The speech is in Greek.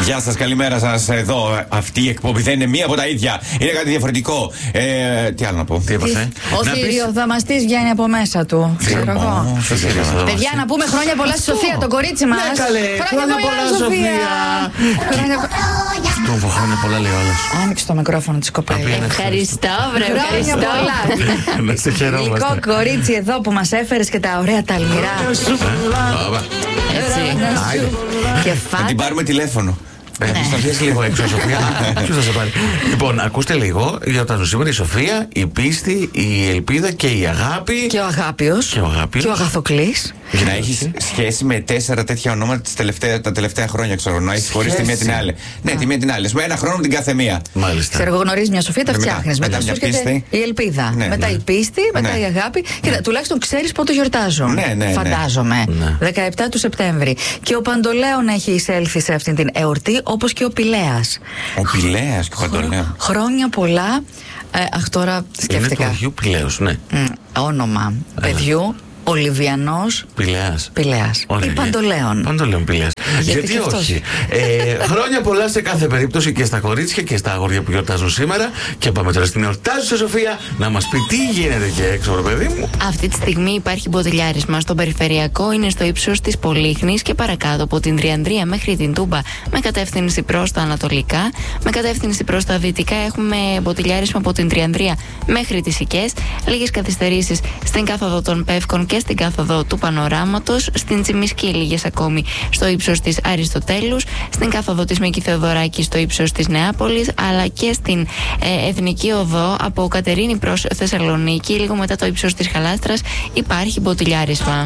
Γεια σας, καλημέρα σας. Εδώ αυτή η εκπομπή δεν είναι μία από τα ίδια. Είναι κάτι διαφορετικό. Τι άλλο να πω. Τι έπαθε? Ο θηριοδαμαστής βγαίνει από μέσα του. Ξέρω εγώ. Παιδιά, να πούμε χρόνια πολλά στη Σοφία, το κορίτσι μας. Ναι, καλέ. Χρόνια πολλά, Σοφία. Χρόνια πολλά, λέει όλος. Άνοιξε το μικρόφωνο της κοπέλας. Ευχαριστώ, βρε. Χρόνια πολλά. Να σε χαιρόμαστε. Γλυκό κορίτσι εδώ που μας έφερες και τα ωραία τα αλμυρά. Και Να την πάρουμε τηλέφωνο. Θα βγεις λίγο έξω, Σοφία. Ποιος θα σε πάρει? Λοιπόν, ακούστε λίγο για τα σήμερα η Σοφία, η πίστη, η ελπίδα και η αγάπη. Και ο Αγάπιος. Και ο Αγάπιος. Και ο Αγαθοκλής. Για να έχει σχέση με 4 τέτοια ονόματα τα τελευταία χρόνια, ξέρω. Να έχει χωρίσει τη μία την άλλη. Ναι, τη μία την άλλη. Με ένα χρόνο την κάθε μία. Μάλιστα. Ξέρω, γνωρίζει μια Σοφία, τα φτιάχνει. Μετά μια πίστη. Η ελπίδα. Ναι, μετά η πίστη, μετά η αγάπη. Και τουλάχιστον ξέρει πότε γιορτάζουν. Ναι. Φαντάζομαι. 17 του Σεπτέμβρη. Και ο Παντολέων έχει εισέλθει σε αυτήν την εορτή, όπως και ο Πηλέας. Ο Πηλέας και ο Παντολέων. Χρόνια πολλά. Αχ, τώρα σκέφτηκα. Είναι του Αγίου Πηλέους, ναι. Όνομα παιδιού. Ολιβιανός Πηλέας. Ή Παντολέων. Παντολέων Πηλέας. Γιατί όχι. Χρόνια πολλά σε κάθε περίπτωση και στα κορίτσια και στα αγόρια που γιορτάζουν σήμερα. Και πάμε τώρα στην εορτάζουσα Σοφία να μας πει τι γίνεται και έξω, ρε παιδί μου. Αυτή τη στιγμή υπάρχει μποτιλιάρισμα στο περιφερειακό, είναι στο ύψος της Πολύχνης και παρακάτω από την Τριανδρία μέχρι την Τούμπα με κατεύθυνση προς τα ανατολικά. Με κατεύθυνση προς τα δυτικά έχουμε μποτιλιάρισμα από την Τριανδρία μέχρι τις Οικές. Λίγες καθυστερήσεις στην κάθοδο των Πεύκων και στην κάθοδο του Πανοράματος. Στην Τσιμισκή λίγες ακόμη στο ύψος της Αριστοτέλους. Στην κάθοδο της Μίκη Θεοδωράκη στο ύψος της Νεάπολης. Αλλά και στην Εθνική Οδό από Κατερίνη προς Θεσσαλονίκη, λίγο μετά το ύψος της Χαλάστρας, υπάρχει μποτιλιάρισμα.